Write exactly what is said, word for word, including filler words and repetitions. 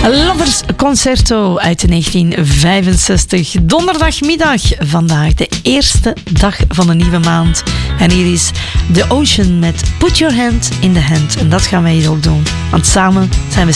Lovers Concerto uit negentien vijfenzestig. Donderdagmiddag, vandaag de eerste dag van de nieuwe maand. En hier is The Ocean met Put Your Hand in the Hand. En dat gaan wij hier ook doen, want samen zijn we